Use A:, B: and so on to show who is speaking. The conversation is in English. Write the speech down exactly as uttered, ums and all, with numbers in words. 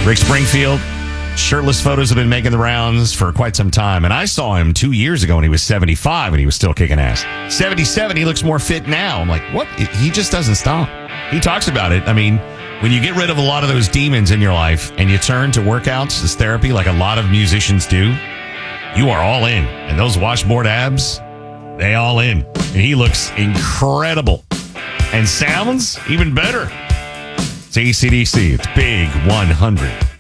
A: Rick Springfield, shirtless photos have been making the rounds for quite some time. And I saw him two years ago when he was seventy-five and he was still kicking ass. seventy-seven, he looks more fit now. I'm like, what? He just doesn't stop. He talks about it. I mean, when you get rid of a lot of those demons in your life and you turn to workouts as therapy like a lot of musicians do, you are all in. And those washboard abs, they all in. And he looks incredible. And sounds even better. It's A C D C. It's Big one hundred.